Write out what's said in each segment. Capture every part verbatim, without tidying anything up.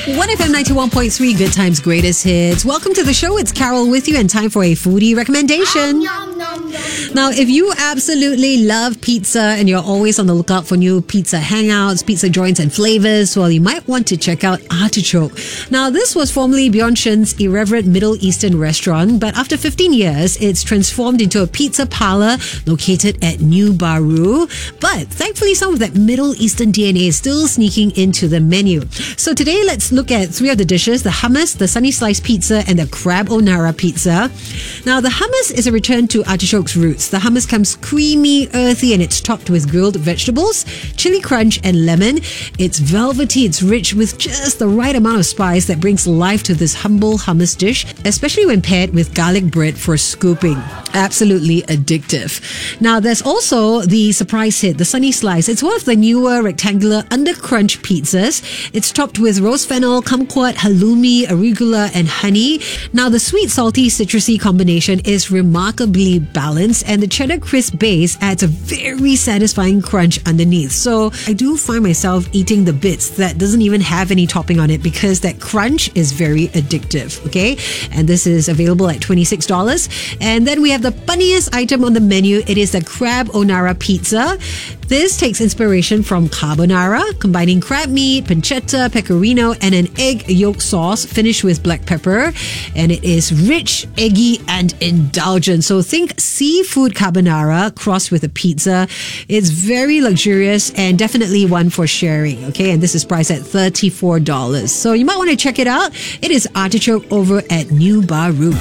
one F M ninety-one point three, Good Times Greatest Hits. Welcome to the show. It's Carol with you and time for a foodie recommendation. Nom, nom, nom, nom. Now, if you absolutely love pizza and you're always on the lookout for new pizza hangouts, pizza joints and flavors, well, you might want to check out Artichoke. Now, this was formerly Bjorn Shen's irreverent Middle Eastern restaurant, but after fifteen years, it's transformed into a pizza parlor located at New Baru. But thankfully, some of that Middle Eastern D N A is still sneaking into the menu. So today, let's look at three of the dishes: the hummus, the sunny slice pizza, and the crab onara pizza. Now, the hummus is a return to Artichoke's roots. The hummus comes creamy, earthy, and it's topped with grilled vegetables, chili crunch, and lemon. It's velvety, it's rich with just the right amount of spice that brings life to this humble hummus dish, especially when paired with garlic bread for scooping. Absolutely addictive. Now, there's also the surprise hit, the sunny slice. It's one of the newer rectangular under crunch pizzas. It's topped with rose fennel, kumquat, halloumi, arugula, and honey. Now, the sweet, salty, citrusy combination is remarkably balanced, and the cheddar crisp base adds a very satisfying crunch underneath. So I do find myself eating the bits that doesn't even have any topping on it because that crunch is very addictive. Okay, and this is available at twenty-six dollars. And then we have the funniest item on the menu. It is the crab onara pizza. This takes inspiration from carbonara, combining crab meat, pancetta, pecorino, and an egg yolk sauce finished with black pepper. And it is rich, eggy, and indulgent. So think seafood carbonara crossed with a pizza. It's very luxurious and definitely one for sharing. Okay, and this is priced at thirty-four dollars. So you might want to check it out. It is Artichoke over at New Baru.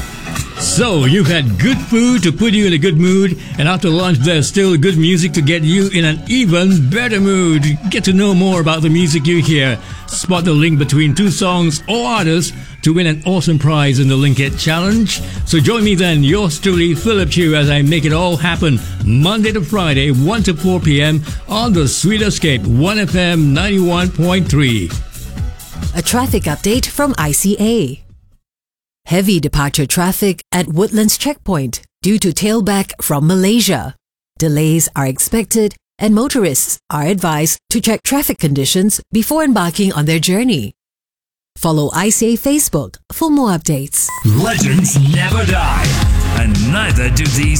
So, you've had good food to put you in a good mood, and after lunch there's still good music to get you in an even better mood. Get to know more about the music you hear. Spot the link between two songs or artists to win an awesome prize in the Link It Challenge. So join me then, yours truly, Philip Chew, as I make it all happen Monday to Friday, one to four p.m. on the Sweet Escape, one F M ninety-one point three. A traffic update from I C A. Heavy departure traffic at Woodlands Checkpoint due to tailback from Malaysia. Delays are expected and motorists are advised to check traffic conditions before embarking on their journey. Follow I C A Facebook for more updates. Legends never die, and neither do these